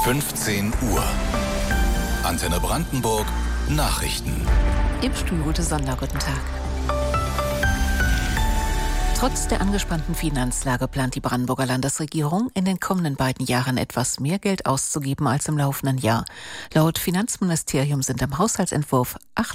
15 Uhr. Antenne Brandenburg Nachrichten. Im Studio Ute Sonder, guten Tag. Trotz der angespannten Finanzlage plant die Brandenburger Landesregierung, in den kommenden beiden Jahren etwas mehr Geld auszugeben als im laufenden Jahr. Laut Finanzministerium sind im Haushaltsentwurf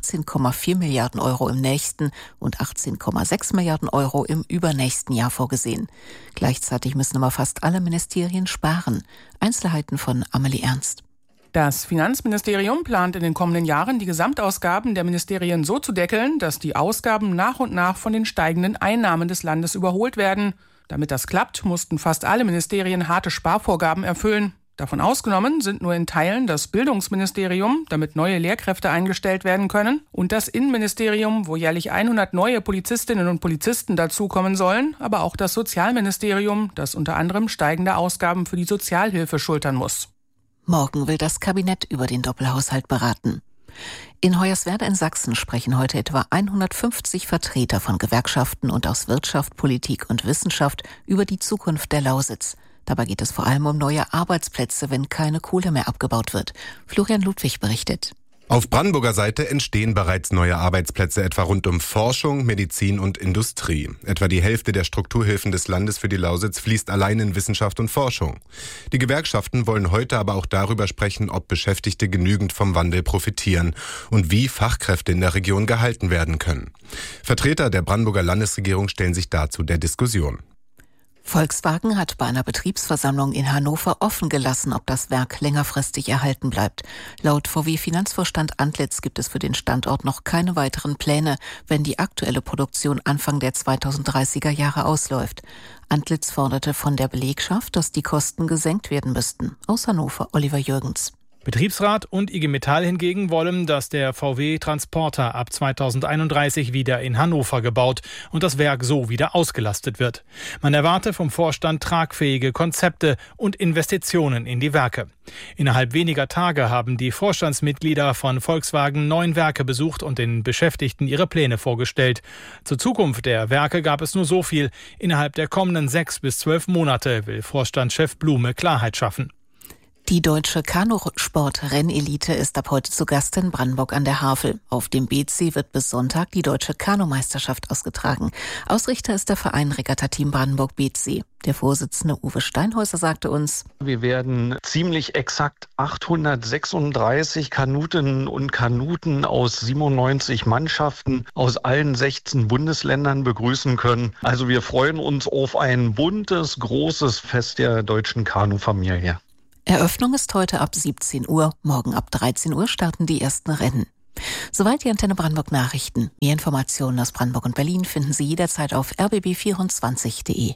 18,4 Milliarden Euro im nächsten und 18,6 Milliarden Euro im übernächsten Jahr vorgesehen. Gleichzeitig müssen aber fast alle Ministerien sparen. Einzelheiten von Amelie Ernst. Das Finanzministerium plant in den kommenden Jahren, die Gesamtausgaben der Ministerien so zu deckeln, dass die Ausgaben nach und nach von den steigenden Einnahmen des Landes überholt werden. Damit das klappt, mussten fast alle Ministerien harte Sparvorgaben erfüllen. Davon ausgenommen sind nur in Teilen das Bildungsministerium, damit neue Lehrkräfte eingestellt werden können, und das Innenministerium, wo jährlich 100 neue Polizistinnen und Polizisten dazukommen sollen, aber auch das Sozialministerium, das unter anderem steigende Ausgaben für die Sozialhilfe schultern muss. Morgen will das Kabinett über den Doppelhaushalt beraten. In Hoyerswerda in Sachsen sprechen heute etwa 150 Vertreter von Gewerkschaften und aus Wirtschaft, Politik und Wissenschaft über die Zukunft der Lausitz. Dabei geht es vor allem um neue Arbeitsplätze, wenn keine Kohle mehr abgebaut wird. Florian Ludwig berichtet. Auf Brandenburger Seite entstehen bereits neue Arbeitsplätze, etwa rund um Forschung, Medizin und Industrie. Etwa die Hälfte der Strukturhilfen des Landes für die Lausitz fließt allein in Wissenschaft und Forschung. Die Gewerkschaften wollen heute aber auch darüber sprechen, ob Beschäftigte genügend vom Wandel profitieren und wie Fachkräfte in der Region gehalten werden können. Vertreter der Brandenburger Landesregierung stellen sich dazu der Diskussion. Volkswagen hat bei einer Betriebsversammlung in Hannover offen gelassen, ob das Werk längerfristig erhalten bleibt. Laut VW-Finanzvorstand Antlitz gibt es für den Standort noch keine weiteren Pläne, wenn die aktuelle Produktion Anfang der 2030er Jahre ausläuft. Antlitz forderte von der Belegschaft, dass die Kosten gesenkt werden müssten. Aus Hannover, Oliver Jürgens. Betriebsrat und IG Metall hingegen wollen, dass der VW-Transporter ab 2031 wieder in Hannover gebaut und das Werk so wieder ausgelastet wird. Man erwarte vom Vorstand tragfähige Konzepte und Investitionen in die Werke. Innerhalb weniger Tage haben die Vorstandsmitglieder von Volkswagen 9 Werke besucht und den Beschäftigten ihre Pläne vorgestellt. Zur Zukunft der Werke gab es nur so viel. Innerhalb der kommenden 6 bis 12 Monate will Vorstandschef Blume Klarheit schaffen. Die deutsche Kanusport-Rennelite ist ab heute zu Gast in Brandenburg an der Havel. Auf dem BC wird bis Sonntag die deutsche Kanumeisterschaft ausgetragen. Ausrichter ist der Verein Regatta-Team Brandenburg BC. Der Vorsitzende Uwe Steinhäuser sagte uns: Wir werden ziemlich exakt 836 Kanutinnen und Kanuten aus 97 Mannschaften aus allen 16 Bundesländern begrüßen können. Also wir freuen uns auf ein buntes, großes Fest der deutschen Kanufamilie. Eröffnung ist heute ab 17 Uhr. Morgen ab 13 Uhr starten die ersten Rennen. Soweit die Antenne Brandenburg Nachrichten. Mehr Informationen aus Brandenburg und Berlin finden Sie jederzeit auf rbb24.de.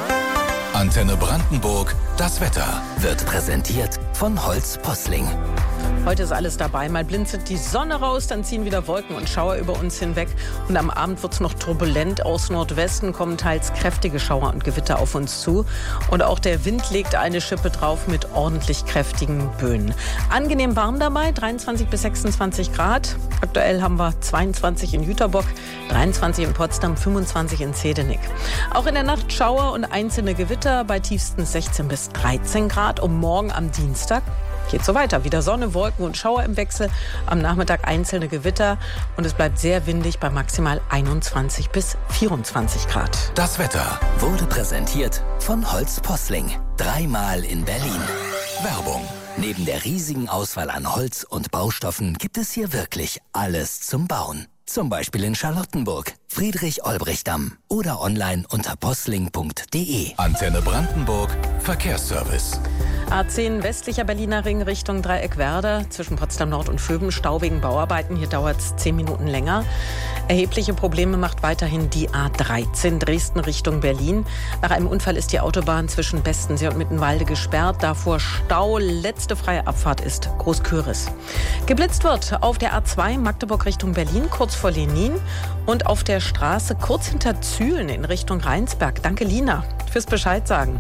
Antenne Brandenburg, das Wetter wird präsentiert von Holz Posling. Heute ist alles dabei. Mal blinzelt die Sonne raus, dann ziehen wieder Wolken und Schauer über uns hinweg. Und am Abend wird es noch turbulent. Aus Nordwesten kommen teils kräftige Schauer und Gewitter auf uns zu. Und auch der Wind legt eine Schippe drauf mit ordentlich kräftigen Böen. Angenehm warm dabei, 23 bis 26 Grad. Aktuell haben wir 22 in Jüterbock, 23 in Potsdam, 25 in Zehdenick. Auch in der Nacht Schauer und einzelne Gewitter bei tiefstens 16 bis 13 Grad. Und morgen am Dienstag geht so weiter. Wieder Sonne, Wolken und Schauer im Wechsel. Am Nachmittag einzelne Gewitter. Und es bleibt sehr windig bei maximal 21 bis 24 Grad. Das Wetter wurde präsentiert von Holz Posling. 3-mal in Berlin. Werbung. Neben der riesigen Auswahl an Holz und Baustoffen gibt es hier wirklich alles zum Bauen. Zum Beispiel in Charlottenburg, Friedrich-Olbricht-Damm oder online unter posling.de. Antenne Brandenburg, Verkehrsservice. A10 westlicher Berliner Ring Richtung Dreieckwerder zwischen Potsdam Nord und Vöben, Stau wegen Bauarbeiten. Hier dauert es 10 Minuten länger. Erhebliche Probleme macht weiterhin die A13 Dresden Richtung Berlin. Nach einem Unfall ist die Autobahn zwischen Bestensee und Mittenwalde gesperrt. Davor Stau. Letzte freie Abfahrt ist Großküris. Geblitzt wird auf der A2 Magdeburg Richtung Berlin, kurz vor Lenin. Und auf der Straße kurz hinter Zühlen in Richtung Rheinsberg. Danke, Lina, fürs Bescheid sagen.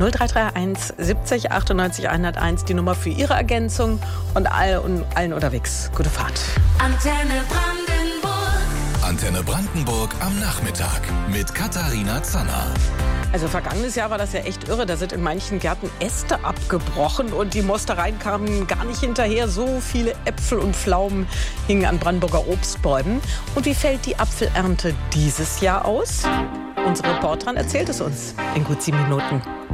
0331 70 98 101, die Nummer für Ihre Ergänzung und allen unterwegs. Gute Fahrt. Antenne Brandenburg. Antenne Brandenburg am Nachmittag mit Katharina Zanner. Also vergangenes Jahr war das ja echt irre. Da sind in manchen Gärten Äste abgebrochen und die Mostereien kamen gar nicht hinterher. So viele Äpfel und Pflaumen hingen an Brandenburger Obstbäumen. Und wie fällt die Apfelernte dieses Jahr aus? Unsere Reporterin erzählt es uns in gut 7 Minuten.